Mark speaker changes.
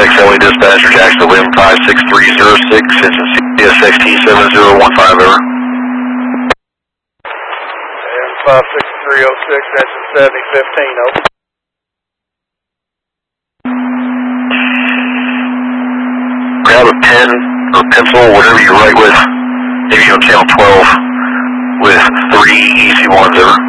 Speaker 1: XLA dispatcher, Jacksonville Wind 56306, engine CSXT 7015 over.
Speaker 2: And 56306, engine 7015 over.
Speaker 1: Grab a pen or pencil, whatever you write with, maybe on channel 12 with 3 easy ones over.